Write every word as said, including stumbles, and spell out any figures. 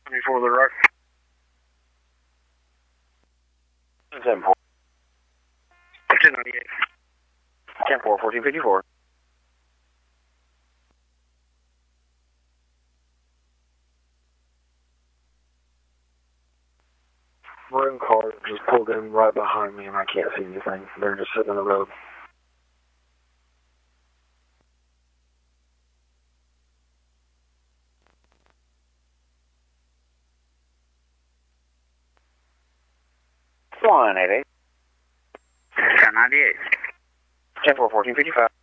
Before the rock. ten four. ten ninety-eight. ten four, fourteen fifty-four. Maroon car just pulled in right behind me and I can't see anything. They're just sitting on the road. one eight eight. ten ninety-eight. ten four, fourteen fifty-five.